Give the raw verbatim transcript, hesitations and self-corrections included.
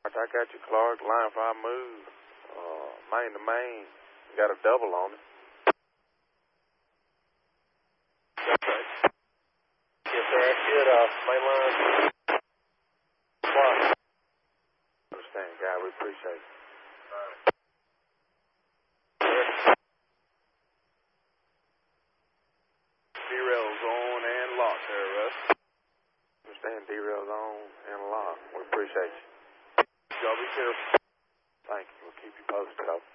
I got you, Clark. Line five move. Uh, main to main. Got a double on it. Okay. Yes, sir. That's good. Uh, main line. Clark. Understand, guy. We appreciate it. All right. Derail's on and locked there, Russ. Understand, derail's on and locked. We appreciate you. Y'all be careful. Thank you. We'll keep you posted.